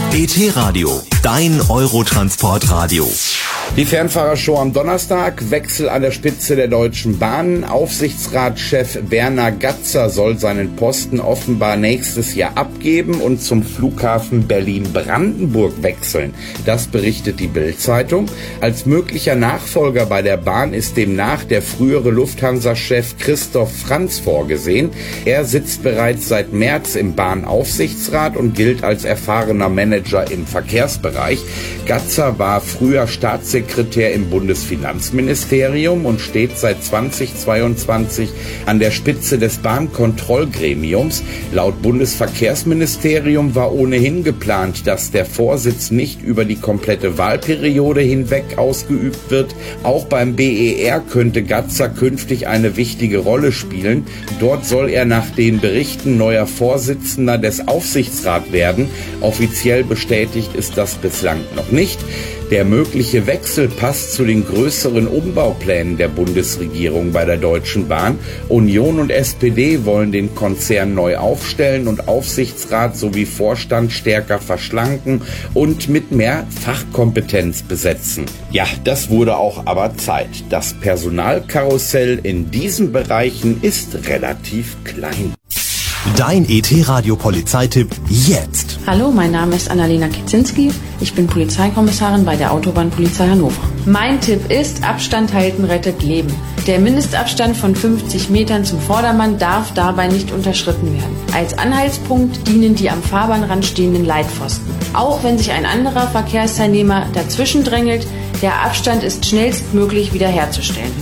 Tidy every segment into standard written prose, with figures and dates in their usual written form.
ET-Radio, dein Eurotransportradio. Die Fernfahrershow am Donnerstag, Wechsel an der Spitze der Deutschen Bahn. Aufsichtsratschef Werner Gatzer soll seinen Posten offenbar nächstes Jahr abgeben und zum Flughafen Berlin-Brandenburg wechseln. Das berichtet die Bild-Zeitung. Als möglicher Nachfolger bei der Bahn ist demnach der frühere Lufthansa-Chef Christoph Franz vorgesehen. Er sitzt bereits seit März im Bahnaufsichtsrat und gilt als erfahrener Manager im Verkehrsbereich. Gatzer war früher Staatssekretär im Bundesfinanzministerium und steht seit 2022 an der Spitze des Bahnkontrollgremiums. Laut Bundesverkehrsministerium war ohnehin geplant, dass der Vorsitz nicht über die komplette Wahlperiode hinweg ausgeübt wird. Auch beim BER könnte Gatzer künftig eine wichtige Rolle spielen. Dort soll er nach den Berichten neuer Vorsitzender des Aufsichtsrats werden. Offiziell bestätigt ist das bislang noch nicht. Der mögliche Wechsel passt zu den größeren Umbauplänen der Bundesregierung bei der Deutschen Bahn. Union und SPD wollen den Konzern neu aufstellen und Aufsichtsrat sowie Vorstand stärker verschlanken und mit mehr Fachkompetenz besetzen. Ja, das wurde auch aber Zeit. Das Personalkarussell in diesen Bereichen ist relativ klein. Dein ET-Radio-Polizeitipp jetzt. Hallo, mein Name ist Annalena Kicinski. Ich bin Polizeikommissarin bei der Autobahnpolizei Hannover. Mein Tipp ist, Abstand halten rettet Leben. Der Mindestabstand von 50 Metern zum Vordermann darf dabei nicht unterschritten werden. Als Anhaltspunkt dienen die am Fahrbahnrand stehenden Leitpfosten. Auch wenn sich ein anderer Verkehrsteilnehmer dazwischen drängelt, der Abstand ist schnellstmöglich wiederherzustellen.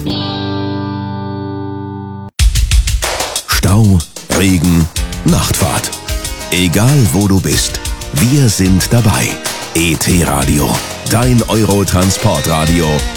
Stau, Regen, Nachtfahrt. Egal wo du bist, wir sind dabei. ET-Radio, dein Eurotransportradio